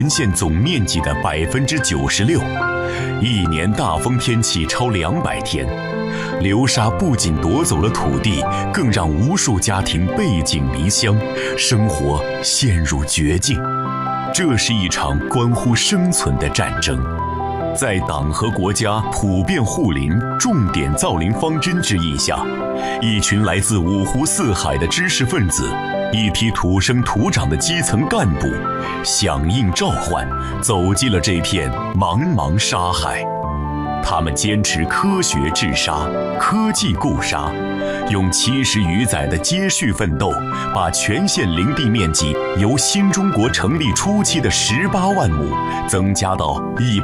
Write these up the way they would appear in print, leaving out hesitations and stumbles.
县总面积的96%，一年大风天气超200天。流沙不仅夺走了土地，更让无数家庭背井离乡，生活陷入绝境。这是一场关乎生存的战争。在党和国家普遍护林、重点造林方针之意下，一群来自五湖四海的知识分子，一批土生土长的基层干部，响应召唤，走进了这片茫茫沙海。他们坚持科学治沙、科技固沙，用70余载的接续奋斗，把全县林地面积由新中国成立初期的18万亩增加到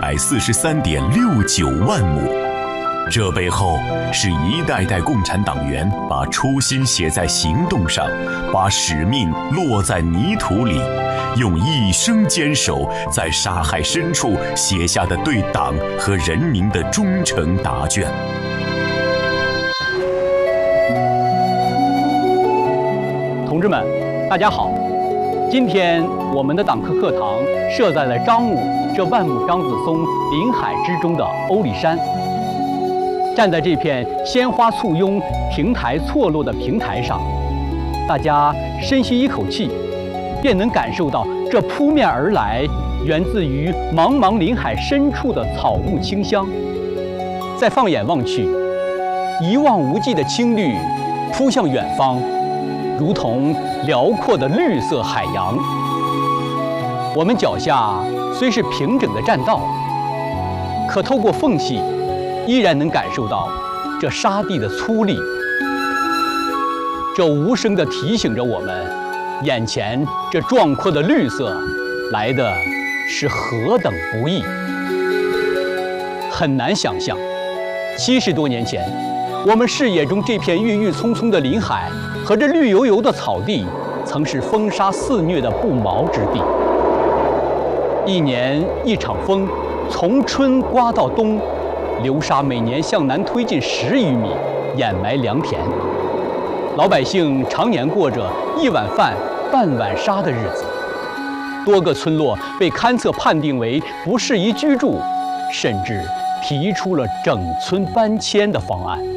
143.69万亩。这背后是一代代共产党员把初心写在行动上，把使命落在泥土里，用一生坚守在沙海深处写下的对党和人民的忠诚答卷。 同志们，大家好！今天我们的党课课堂设在了张武这万亩张子松林海之中的欧里山。站在这片鲜花簇拥、亭台错落的平台上，大家深吸一口气，便能感受到这扑面而来、源自于茫茫林海深处的草木清香。再放眼望去，一望无际的青绿扑向远方，如同辽阔的绿色海洋。我们脚下虽是平整的栈道，可透过缝隙，依然能感受到这沙地的粗砺，这无声地提醒着我们，眼前这壮阔的绿色来的是何等不易。很难想象，70多年前，我们视野中这片郁郁葱葱的林海和这绿油油的草地，曾是风沙肆虐的不毛之地。一年一场风，从春刮到冬，流沙每年向南推进10余米，掩埋良田。老百姓常年过着一碗饭半碗沙的日子，多个村落被勘测判定为不适宜居住，甚至提出了整村搬迁的方案。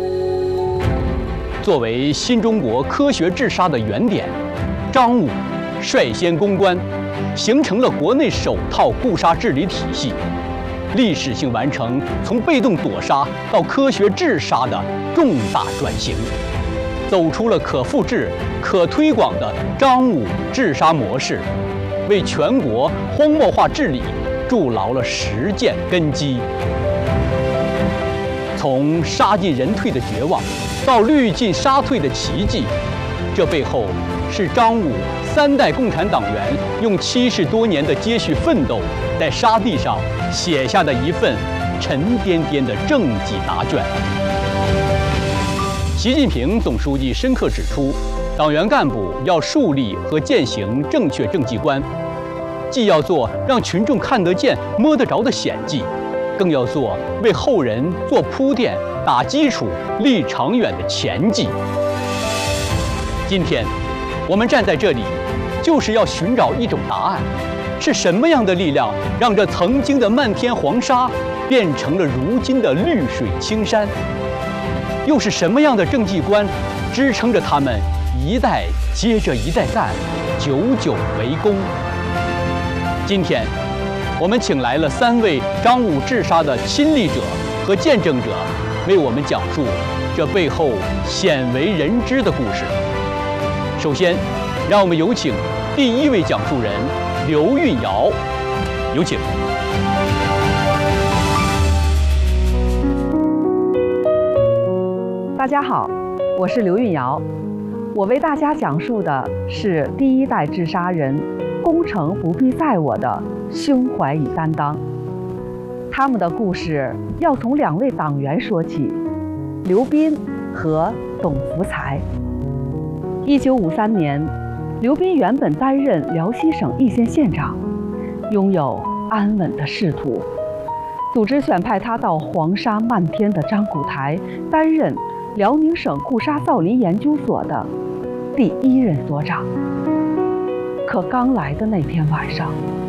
作为新中国科学治沙的原点，张武率先攻关，形成了国内首套固沙治理体系，历史性完成从被动躲沙到科学治沙的重大转型，走出了可复制、可推广的张武治沙模式，为全国荒漠化治理筑牢了实践根基。从沙进人退的绝望，到绿进沙退的奇迹，这背后是张武3代共产党员用70多年的接续奋斗，在沙地上写下的一份沉甸甸的政绩答卷。习近平总书记深刻指出，党员干部要树立和践行正确政绩观，既要做让群众看得见、摸得着的显绩，更要做为后人做铺垫、打基础、立长远的前绩。今天，我们站在这里，就是要寻找一种答案：是什么样的力量，让这曾经的漫天黄沙变成了如今的绿水青山？又是什么样的政绩观，支撑着他们一代接着一代干，久久为功？今天，我们请来了3位张武治沙的亲历者和见证者，为我们讲述这背后鲜为人知的故事。首先，让我们有请第1位讲述人刘运尧，有请。 大家好，我是刘运尧，我为大家讲述的是第1代治沙人功成不必在我的胸怀与担当。他们的故事要从2位党员说起，刘斌和董福才。1953年，刘斌原本担任辽西省易县县长，拥有安稳的仕途。组织选派他到黄沙漫天的张古台担任辽宁省固沙造林研究所的第1任所长。可刚来的那天晚上，